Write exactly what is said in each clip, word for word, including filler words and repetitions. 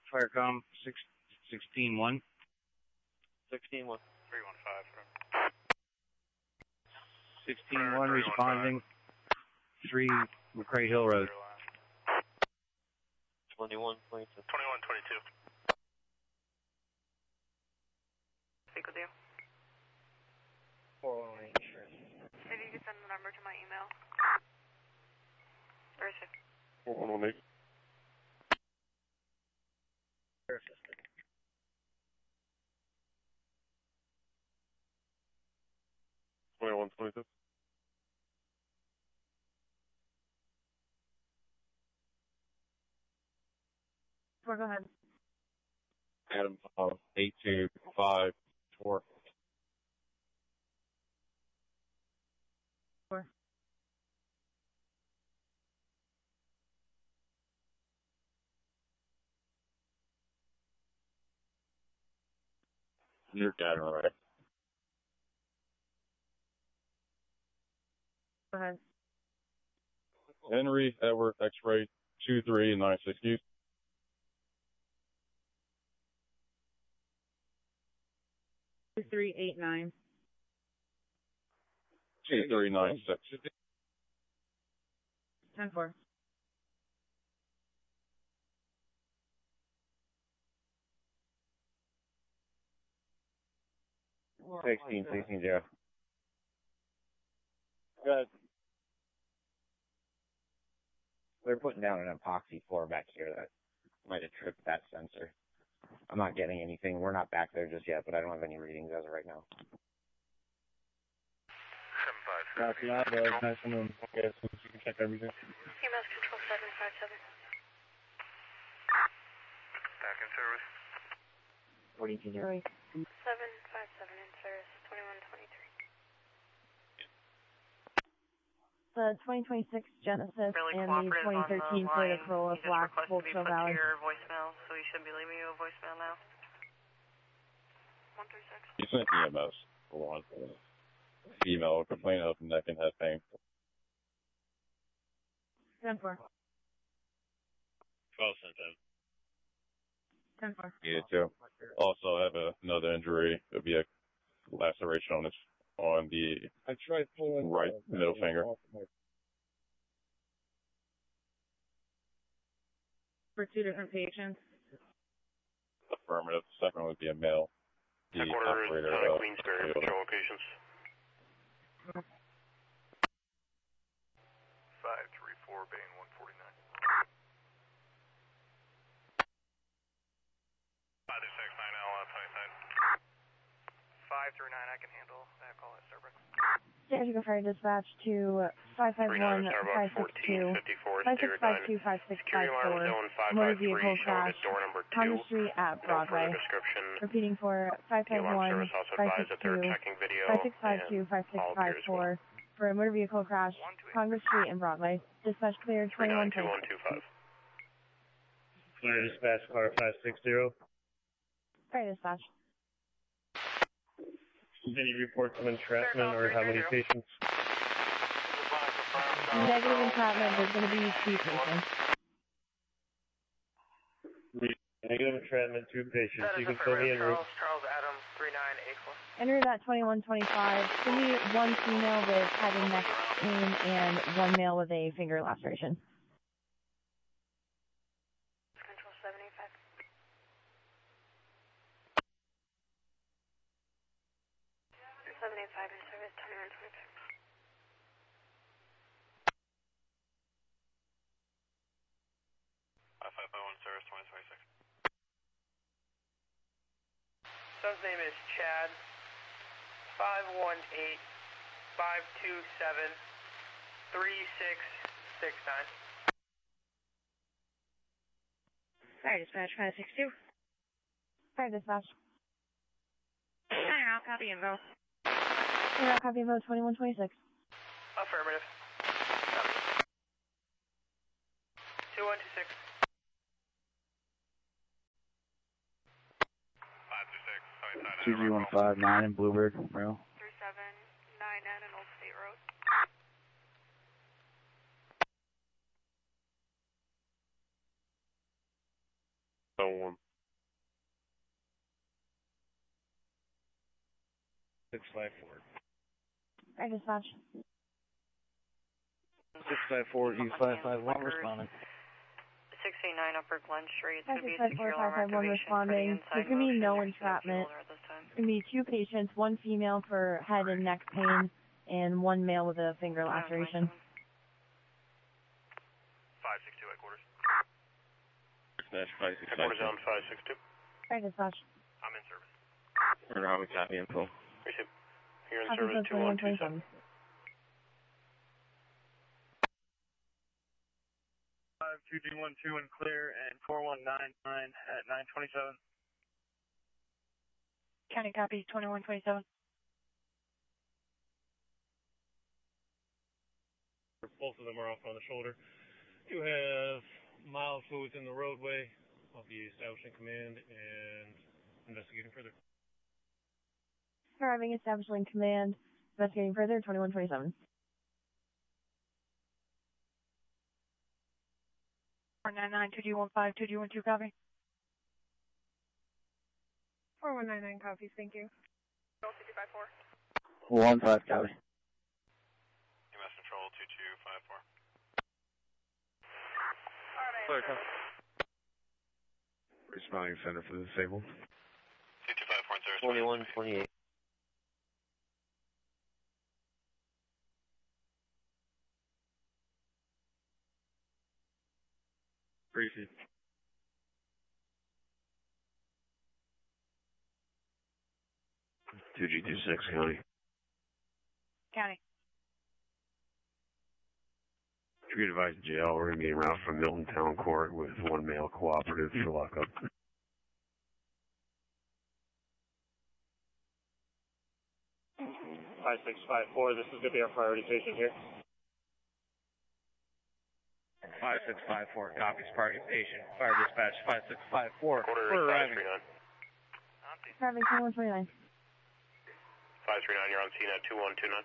Firecom six sixteen one. Sixteen one. Three one five. Sixteen one responding. Three McCray Hill Road. Twenty-one twenty-two. Twenty-one twenty-two. Speak with you. Four one one eight. Sure. Maybe you could send the number to my email. Where is it? Four one one eight. Twenty-one twenty-two. Four, go ahead. Adam, uh, eight two five four. Four. You're dead, all right. Go ahead. Henry Edward X-ray two three nine six. Two three eight nine. two three nine six. Ten four. Sixteen sixteen zero. Good. They're putting down an epoxy floor back here that might have tripped that sensor. I'm not getting anything. We're not back there just yet, but I don't have any readings as of right now. seven five. Copy that. Uh, nice to know. Okay, so you can check everything. Email control seven five seven. Back in service. forty-two zero. Seven five seven in service. Twenty-one twenty-three. The twenty twenty-six Genesis Really and the twenty thirteen Toyota Corolla Black Volkswagen Valley. Your voicemail, so you should be leaving you a voicemail now. One three six. You sent E M S for one. Female complaining of neck and head pain. Ten four. twelve sent in. Ten four. Needed to. Also have a, another injury. It would be a laceration on his on the I tried pulling right uh, middle finger. For two different patients. Affirmative. The second one would be a male. The Headquarters operator out of of Queensbury, Toyota. patrol locations. five three four, Bain one forty-nine. five two six nine L twenty-nine. five through nine, I can handle that call at Starbucks. San Diego Fire Dispatch to five five one five six two five six five two five six five four. Motor vehicle crash. Congress Street at Broadway. Repeating for five five one five six two five six five two five six five four for a motor vehicle crash. Congress Street and Broadway. Dispatch cleared twenty-one ten. Fire dispatch car five six zero. Fire Dispatch. Any reports of entrapment or how many patients? Negative entrapment, there's going to be two patients. Negative entrapment, two patients. You can fill me in. Charles, Charles Adam, three nine eight four. Enter that twenty-one twenty-five. Give me one female with head and neck pain and one male with a finger laceration. Control seven eight five. seven eight five in service, twenty-one twenty-five. five five one service twenty twenty-six. Son's name is Chad. five one eight five two seven three six six nine. Fire Dispatch, five six two. Fire Dispatch. I'll copy info. Yeah, copy info twenty-one twenty-six. Affirmative. two one two six. five two six. two three one five nine in Bluebird, Rail. three seven nine N in Old State Road. one. six five four. Right, dispatch. six five four E five five one responding. six eight nine Upper Glen Street. Five six five four five five one responding. There's gonna be no entrapment. There's gonna be two patients, one female for head and neck pain, and one male with a finger laceration. five six two headquarters. five six Headquarters on five six two. Right, dispatch. I'm in service. Or how we copy info. Receive. You're in Officer service two one two seven. five two two one two and clear and four one nine nine at nine twenty-seven. County copy twenty-one twenty-seven. Both of them are off on the shoulder. You have mild fluids in the roadway. I'll be establishing command and investigating further. Arriving, establishing command, investigating further, twenty-one twenty-seven. four nine nine two D one five two D one two copy. four one nine nine copies, thank you. two five four. One five copy. U S Control two two five four. Clear, Responding center for the disabled. two two five four zero. twenty-one twenty-eight. Briefing. two G two six, County. County. Tribute advised jail. We're going to be around from Milton Town Court with one male cooperative for lockup. five six five four, this is going to be our priority patient here. five six five four, copies, party patient. Fire dispatch five six five four. Quarter We're is five arriving. three nine. Arriving, twenty-one twenty-nine. five three nine, you're on scene at two one two nine.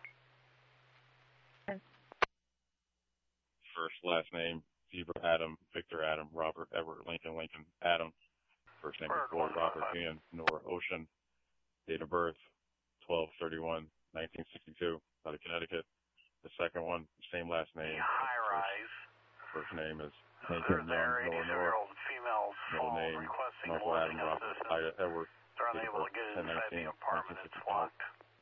First, last name, Zebra Adam, Victor Adam, Robert Edward Lincoln Lincoln Adam. First name is Ford Robert Ian Nora Ocean. Date of birth twelve thirty-one nineteen sixty-two, out of Connecticut. The second one, same last name. High rise. First name is Lincoln Young Nora Nora. Female Middle name Michael Adam Robert Ida Edward. They're Date of unable birth to get ten inside nineteen the apartment. nineteen It's sixty-two. locked.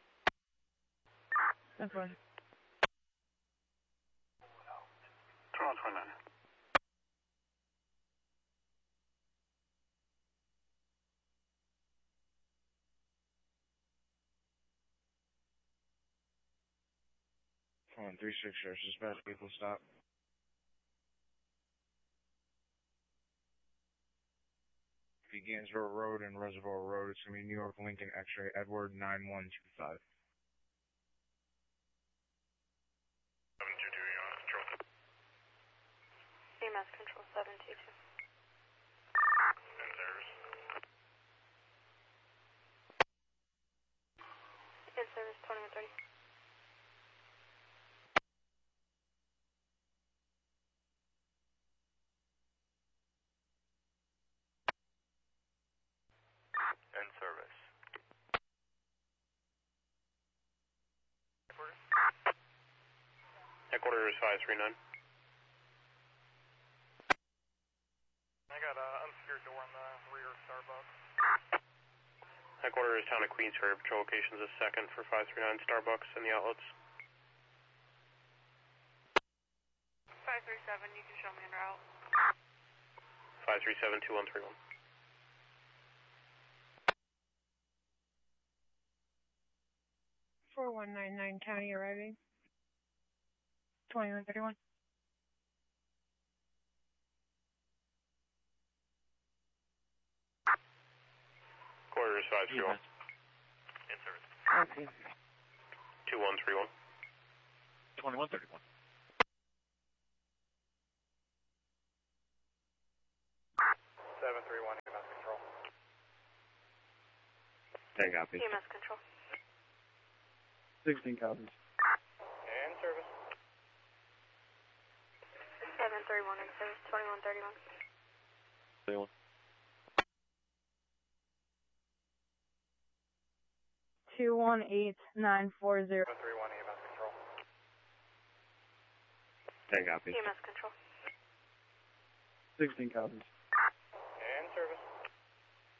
That's one. twenty-one twenty-nine. Come on, three six sheriff's dispatch, people stop. Gainesville Road and Reservoir Road. It's going to be New York Lincoln X-ray Edward nine one two five. seven two two, you're on control. E M S control seven two two. In service. In service twenty-one thirty. In service. Headquarters five three nine. I got an unsecured door in the rear of Starbucks. Headquarters town of Queens for patrol locations is second for five three nine Starbucks and the outlets. five three seven, you can show me en route. five three seven two one three one. four one nine nine county arriving. twenty-one thirty-one. Quarters five three one. In service. Okay. two one three one. twenty-one thirty-one. seven three one, E M S control. ten copies. E M S control. sixteen copies. In service. seven three one in service twenty-one thirty-one. two one eight nine four zero. three one E M S control. ten copy. E M S control. sixteen copies.